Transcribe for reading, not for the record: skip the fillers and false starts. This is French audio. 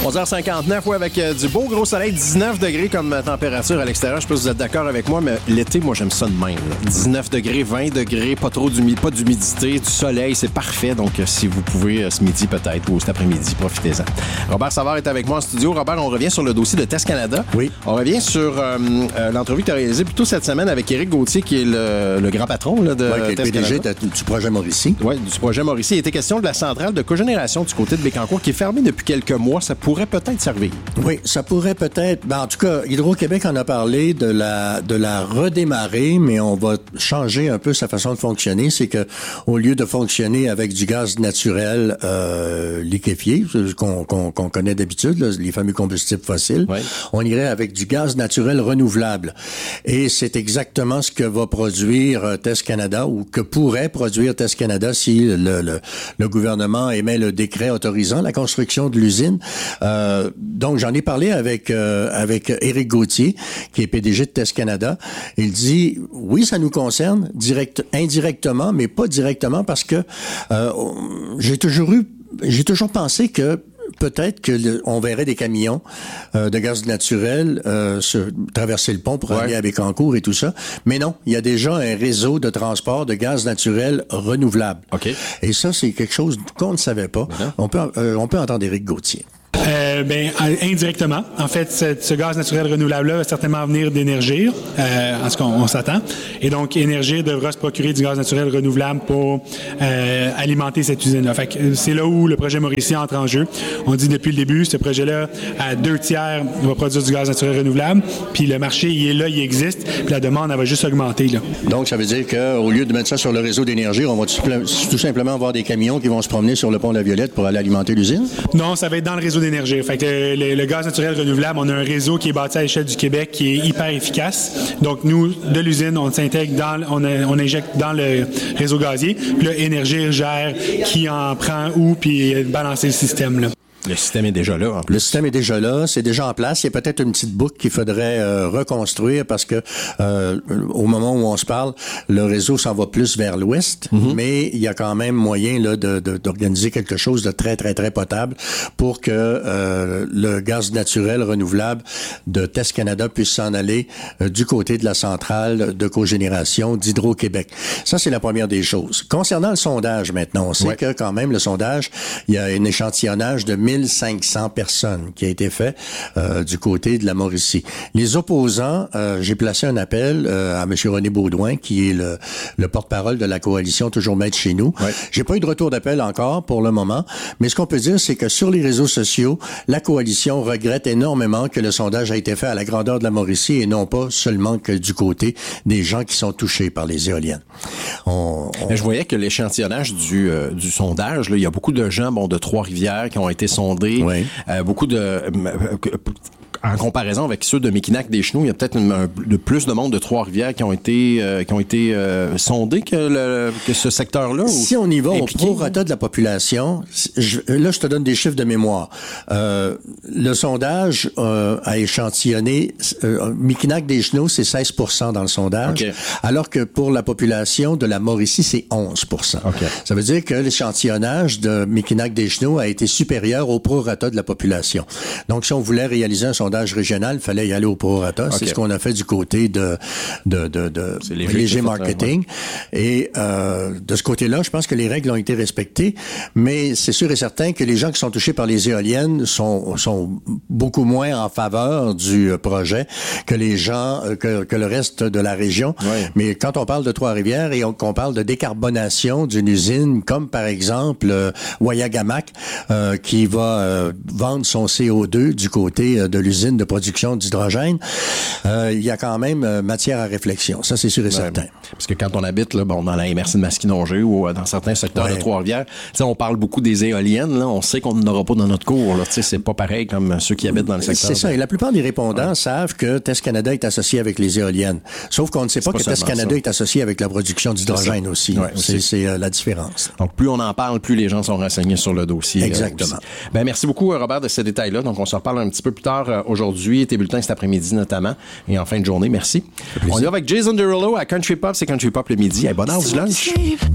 11h59, ouais, avec du beau gros soleil, 19 degrés comme température à l'extérieur. Je sais pas si vous êtes d'accord avec moi, mais l'été, moi, j'aime ça de même. Là. 19 degrés, 20 degrés, pas d'humidité, du soleil, c'est parfait. Donc, si vous pouvez, ce midi peut-être, ou cet après-midi, profitez-en. Robert Savard est avec moi en studio. Robert, on revient sur le dossier de Test Canada. Oui. On revient sur l'entrevue que tu as réalisée plutôt cette semaine avec Éric Gauthier, qui est le grand patron là, de Test Canada. PDG du projet Mauricie. Oui, du projet Mauricie. Il était question de la centrale de cogénération du côté de Bécancour, qui est fermée depuis quelques mois. Ça pourrait peut-être servir. Oui, ça pourrait peut-être. En tout cas, Hydro-Québec en a parlé de la redémarrer, mais on va changer un peu sa façon de fonctionner. C'est que au lieu de fonctionner avec du gaz naturel liquéfié, qu'on connaît d'habitude, là, les fameux combustibles fossiles, oui. On irait avec du gaz naturel renouvelable. Et c'est exactement ce que va produire Test Canada, ou que pourrait produire Test Canada si le gouvernement émet le décret autorisant la construction de l'usine. Donc, j'en ai parlé avec Éric Gauthier, qui est PDG de Test Canada. Il dit, oui, ça nous concerne indirectement, mais pas directement, parce que j'ai toujours pensé que peut-être on verrait des camions de gaz naturel traverser le pont pour aller à Bécancour et tout ça. Mais non, il y a déjà un réseau de transport de gaz naturel renouvelable. OK. Et ça, c'est quelque chose qu'on ne savait pas. On peut entendre Éric Gauthier. Indirectement. En fait, ce gaz naturel renouvelable-là va certainement venir d'Énergir, en ce qu'on s'attend. Et donc, Énergir devra se procurer du gaz naturel renouvelable pour alimenter cette usine-là. Fait que c'est là où le projet Mauricie entre en jeu. On dit depuis le début, ce projet-là, à 2/3, va produire du gaz naturel renouvelable. Puis le marché, il est là, il existe. Puis la demande, elle va juste augmenter, là. Donc, ça veut dire qu'au lieu de mettre ça sur le réseau d'Énergir, on va tout simplement avoir des camions qui vont se promener sur le pont de la Violette pour aller alimenter l'usine? Non, ça va être dans le réseau d'énergie. Fait que le gaz naturel renouvelable, on a un réseau qui est bâti à l'échelle du Québec qui est hyper efficace. Donc, nous, de l'usine, on s'intègre on injecte dans le réseau gazier. Puis là, Énergir gère qui en prend où, puis balancer le système, là. Le système est déjà là. Le système est déjà là, c'est déjà en place. Il y a peut-être une petite boucle qu'il faudrait reconstruire parce que au moment où on se parle, le réseau s'en va plus vers l'ouest, mais il y a quand même moyen là d'organiser quelque chose de très, très, très potable pour que le gaz naturel renouvelable de Test Canada puisse s'en aller du côté de la centrale de cogénération d'Hydro-Québec. Ça, c'est la première des choses. Concernant le sondage maintenant, on sait que quand même, le sondage, il y a un échantillonnage de 1500 personnes qui a été fait du côté de la Mauricie. Les opposants, j'ai placé un appel à M. René Baudouin, qui est le porte-parole de la coalition Toujours Maître chez nous. Ouais. J'ai pas eu de retour d'appel encore pour le moment, mais ce qu'on peut dire, c'est que sur les réseaux sociaux, la coalition regrette énormément que le sondage a été fait à la grandeur de la Mauricie et non pas seulement que du côté des gens qui sont touchés par les éoliennes. Je voyais que l'échantillonnage du sondage, là, il y a beaucoup de gens de Trois-Rivières qui ont été sondés. Beaucoup en comparaison avec ceux de Mekinac-des-Chenaux, il y a peut-être plus de monde de Trois-Rivières qui ont été sondés que ce secteur-là. Si on y va au prorata de la population, je te donne des chiffres de mémoire. Le sondage a échantillonné Mekinac-des-Chenaux, c'est 16% dans le sondage, alors que pour la population de la Mauricie, c'est 11%. Ça veut dire que l'échantillonnage de Mekinac-des-Chenaux a été supérieur au prorata de la population. Donc, si on voulait réaliser un sondage régional, il fallait y aller au prorata. C'est ce qu'on a fait du côté de Léger Marketing. Et de ce côté-là, je pense que les règles ont été respectées, mais c'est sûr et certain que les gens qui sont touchés par les éoliennes sont beaucoup moins en faveur du projet que les gens, que le reste de la région. Mais quand on parle de Trois-Rivières et qu'on parle de décarbonation d'une usine, comme par exemple Wayagamac, qui va vendre son CO2 du côté de l'usine de production d'hydrogène, il y a quand même matière à réflexion. Ça, c'est sûr et certain. Parce que quand on habite là, dans la MRC de Masquinongé ou dans certains secteurs de Trois-Rivières, on parle beaucoup des éoliennes. Là, on sait qu'on n'en aura pas dans notre cours. Là, c'est pas pareil comme ceux qui habitent dans le secteur. C'est ça. Et la plupart des répondants savent que Test Canada est associé avec les éoliennes. Sauf qu'on ne sait pas que Test Canada est associé avec la production d'hydrogène aussi. C'est la différence. Donc, plus on en parle, plus les gens sont renseignés sur le dossier. Exactement. Merci beaucoup, Robert, de ces détails-là. Donc, on se reparle un petit peu plus tard aujourd'hui. Tes bulletins cet après-midi notamment. Et en fin de journée, merci. On y va avec Jason Derulo à Country Pop. C'est Country Pop le midi. Bonne heure du lunch.